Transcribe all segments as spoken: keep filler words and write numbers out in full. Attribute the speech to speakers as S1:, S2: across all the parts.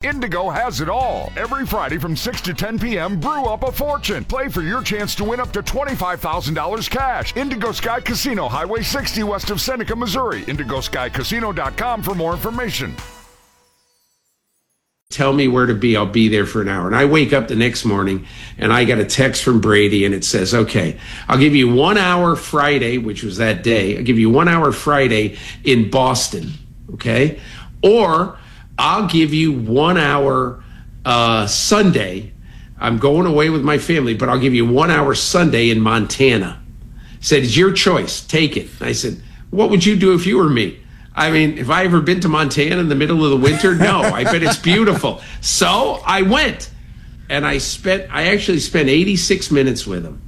S1: Indigo has it all. Every Friday from six to ten p.m., brew up a fortune. Play for your chance to win up to twenty-five thousand dollars cash. Indigo Sky Casino, Highway sixty west of Seneca, Missouri. indigo sky casino dot com for more information.
S2: Tell me where to be. I'll be there for an hour. And I wake up the next morning and I got a text from Brady and it says, okay, I'll give you one hour Friday, which was that day. I'll give you one hour Friday in Boston. Okay. Or I'll give you one hour uh, Sunday. I'm going away with my family, but I'll give you one hour Sunday in Montana. He said, it's your choice. Take it. I said, what would you do if you were me? I mean, have I ever been to Montana in the middle of the winter? No, I bet it's beautiful. So I went and I spent, I actually spent eighty-six minutes with him.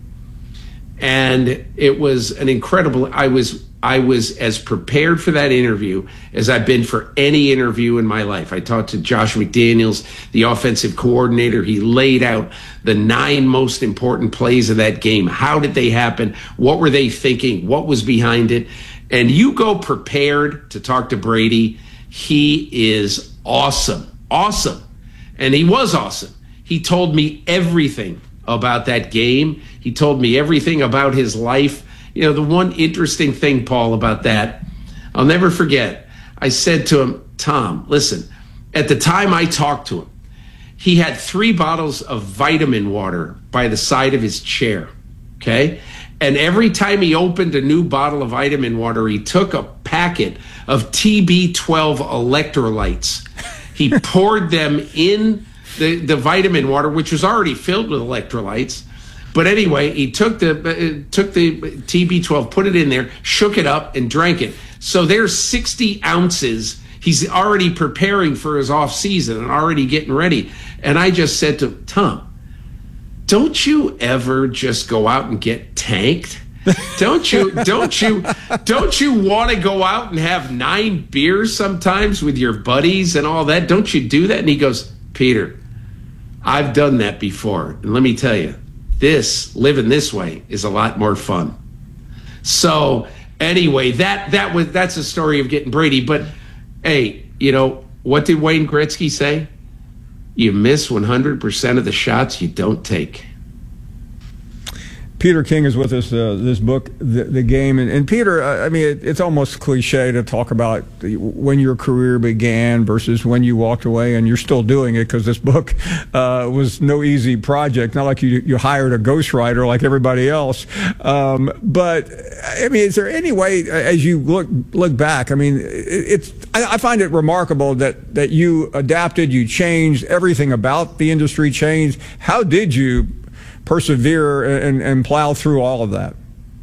S2: And it was an incredible, I was, I was as prepared for that interview as I've been for any interview in my life. I talked to Josh McDaniels, the offensive coordinator. He laid out the nine most important plays of that game. How did they happen? What were they thinking? What was behind it? And you go prepared to talk to Brady. He is awesome, awesome. And he was awesome. He told me everything about that game. He told me everything about his life. You know, the one interesting thing, Paul, about that, I'll never forget. I said to him, Tom, listen, at the time I talked to him, he had three bottles of vitamin water by the side of his chair, okay? And every time he opened a new bottle of vitamin water, he took a packet of T B twelve electrolytes. He poured them in the, the vitamin water, which was already filled with electrolytes. But anyway, he took the uh, took the T B twelve, put it in there, shook it up, and drank it. So there's sixty ounces. He's already preparing for his off season and already getting ready. And I just said to Tom, don't you ever just go out and get tanked? Don't you, don't you, don't you want to go out and have nine beers sometimes with your buddies and all that? Don't you do that? And he goes, Peter, I've done that before. And let me tell you, this, living this way is a lot more fun. So anyway, that, that was, that's a story of getting Brady. But hey, you know, what did Wayne Gretzky say? You miss one hundred percent of the shots you don't take.
S3: Peter King is with us, uh, this book, The, the Game. And, and Peter, uh, I mean, it, it's almost cliche to talk about the, when your career began versus when you walked away, and you're still doing it because this book uh, was no easy project. Not like you, you hired a ghostwriter like everybody else. Um, but, I mean, is there any way, as you look look back, I mean, it, it's I, I find it remarkable that, that you adapted, you changed, everything about the industry changed. How did you persevere and, and plow through all of that?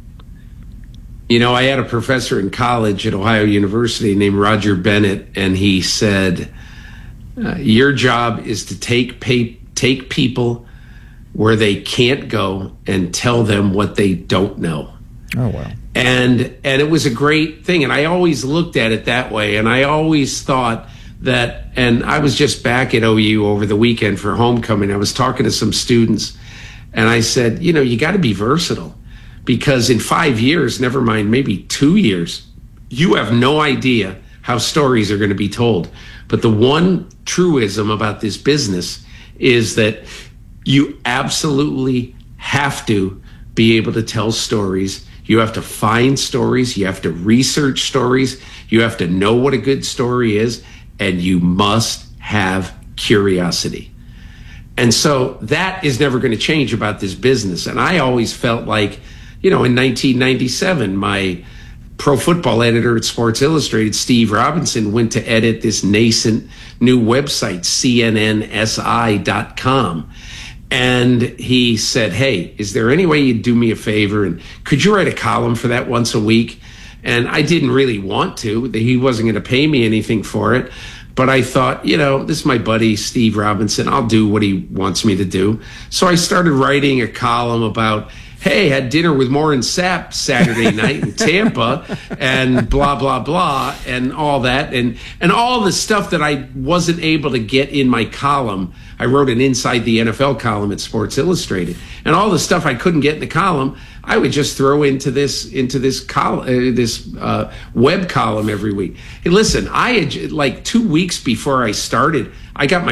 S2: You know, I had a professor in college at Ohio University named Roger Bennett, and he said, uh, your job is to take pay, take people where they can't go and tell them what they don't know.
S3: Oh, wow.
S2: And, and it was a great thing. And I always looked at it that way. And I always thought that, and I was just back at O U over the weekend for homecoming. I was talking to some students, and I said, you know, you got to be versatile, because in five years, never mind, maybe two years, you have no idea how stories are going to be told. But the one truism about this business is that you absolutely have to be able to tell stories. You have to find stories. You have to research stories. You have to know what a good story is, and you must have curiosity. And so that is never going to change about this business. And I always felt like, you know, in nineteen ninety-seven, my pro football editor at Sports Illustrated, Steve Robinson, went to edit this nascent new website, C N N S I dot com. And he said, hey, is there any way you'd do me a favor? And could you write a column for that once a week? And I didn't really want to. He wasn't going to pay me anything for it. But I thought, you know, this is my buddy, Steve Robinson. I'll do what he wants me to do. So I started writing a column about, hey, had dinner with Warren Sapp Saturday night in Tampa, and blah, blah, blah, and all that. And, and all the stuff that I wasn't able to get in my column, I wrote an Inside the N F L column at Sports Illustrated. And all the stuff I couldn't get in the column, I would just throw into this into this col- uh, this uh, web column every week. Hey, listen, I had, like two weeks before I started, I got my